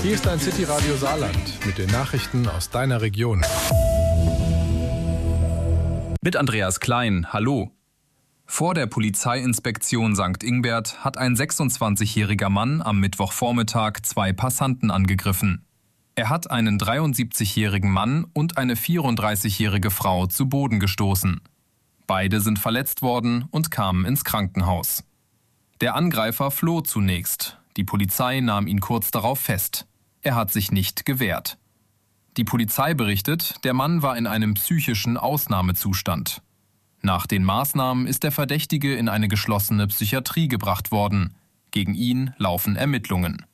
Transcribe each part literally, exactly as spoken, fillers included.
Hier ist dein City Radio Saarland mit den Nachrichten aus deiner Region. Mit Andreas Klein, hallo. Vor der Polizeiinspektion Sankt Ingbert hat ein sechsundzwanzigjähriger Mann am Mittwochvormittag zwei Passanten angegriffen. Er hat einen dreiundsiebzigjährigen Mann und eine vierunddreißigjährige Frau zu Boden gestoßen. Beide sind verletzt worden und kamen ins Krankenhaus. Der Angreifer floh zunächst. Die Polizei nahm ihn kurz darauf fest. Er hat sich nicht gewehrt. Die Polizei berichtet, der Mann war in einem psychischen Ausnahmezustand. Nach den Maßnahmen ist der Verdächtige in eine geschlossene Psychiatrie gebracht worden. Gegen ihn laufen Ermittlungen.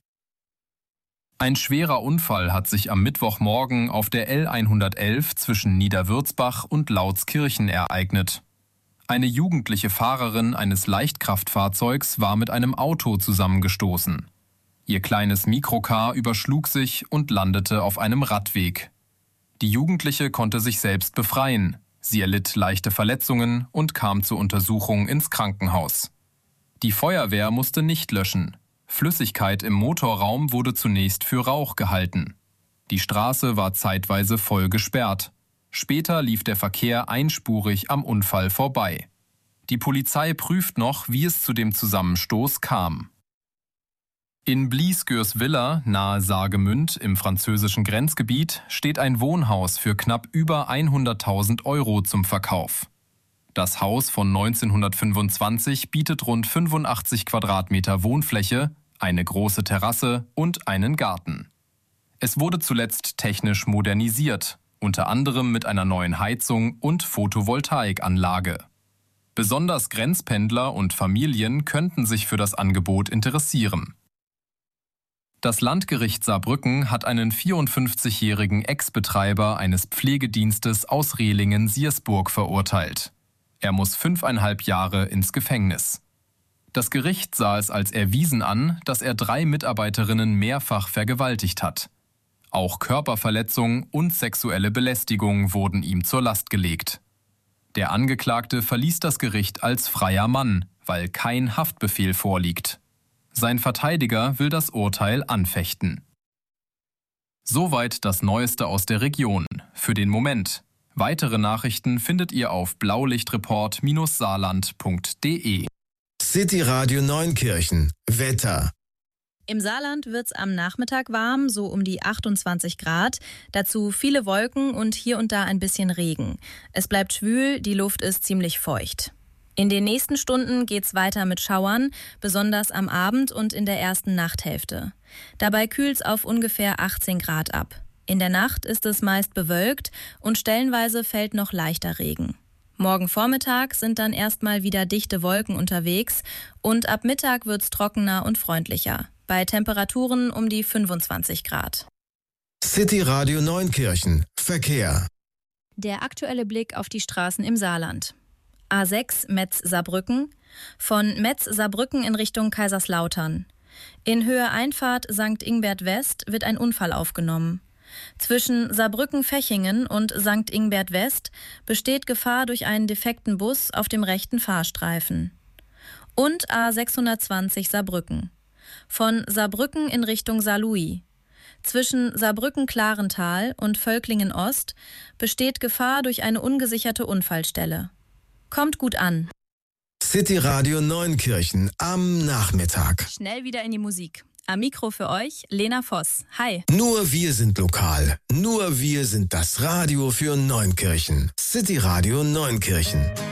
Ein schwerer Unfall hat sich am Mittwochmorgen auf der L hundertelf zwischen Niederwürzbach und Lautskirchen ereignet. Eine jugendliche Fahrerin eines Leichtkraftfahrzeugs war mit einem Auto zusammengestoßen. Ihr kleines Mikrocar überschlug sich und landete auf einem Radweg. Die Jugendliche konnte sich selbst befreien. Sie erlitt leichte Verletzungen und kam zur Untersuchung ins Krankenhaus. Die Feuerwehr musste nicht löschen. Flüssigkeit im Motorraum wurde zunächst für Rauch gehalten. Die Straße war zeitweise voll gesperrt. Später lief der Verkehr einspurig am Unfall vorbei. Die Polizei prüft noch, wie es zu dem Zusammenstoß kam. In Bliesgürs-Villa nahe Saargemünd im französischen Grenzgebiet steht ein Wohnhaus für knapp über hunderttausend Euro zum Verkauf. Das Haus von neunzehnhundertfünfundzwanzig bietet rund fünfundachtzig Quadratmeter Wohnfläche, eine große Terrasse und einen Garten. Es wurde zuletzt technisch modernisiert, unter anderem mit einer neuen Heizung und Photovoltaikanlage. Besonders Grenzpendler und Familien könnten sich für das Angebot interessieren. Das Landgericht Saarbrücken hat einen vierundfünfzigjährigen Ex-Betreiber eines Pflegedienstes aus Rehlingen-Siersburg verurteilt. Er muss fünfeinhalb Jahre ins Gefängnis. Das Gericht sah es als erwiesen an, dass er drei Mitarbeiterinnen mehrfach vergewaltigt hat. Auch Körperverletzung und sexuelle Belästigung wurden ihm zur Last gelegt. Der Angeklagte verließ das Gericht als freier Mann, weil kein Haftbefehl vorliegt. Sein Verteidiger will das Urteil anfechten. Soweit das Neueste aus der Region. Für den Moment. Weitere Nachrichten findet ihr auf blaulichtreport Bindestrich saarland Punkt de. City Radio Neunkirchen. Wetter. Im Saarland wird's am Nachmittag warm, so um die achtundzwanzig Grad. Dazu viele Wolken und hier und da ein bisschen Regen. Es bleibt schwül, die Luft ist ziemlich feucht. In den nächsten Stunden geht's weiter mit Schauern, besonders am Abend und in der ersten Nachthälfte. Dabei kühlt's auf ungefähr achtzehn Grad ab. In der Nacht ist es meist bewölkt und stellenweise fällt noch leichter Regen. Morgen Vormittag sind dann erstmal wieder dichte Wolken unterwegs und ab Mittag wird's trockener und freundlicher. Bei Temperaturen um die fünfundzwanzig Grad. City Radio Neunkirchen. Verkehr. Der aktuelle Blick auf die Straßen im Saarland. A sechs Metz-Saarbrücken, von Metz-Saarbrücken in Richtung Kaiserslautern. In Höhe Einfahrt Sankt Ingbert West wird ein Unfall aufgenommen. Zwischen Saarbrücken-Fechingen und Sankt Ingbert West besteht Gefahr durch einen defekten Bus auf dem rechten Fahrstreifen. Und A sechshundertzwanzig Saarbrücken. Von Saarbrücken in Richtung Saarlouis. Zwischen Saarbrücken-Klarental und Völklingen-Ost besteht Gefahr durch eine ungesicherte Unfallstelle. Kommt gut an. City Radio Neunkirchen am Nachmittag. Schnell wieder in die Musik. Am Mikro für euch Lena Voss. Hi. Nur wir sind lokal. Nur wir sind das Radio für Neunkirchen. City Radio Neunkirchen.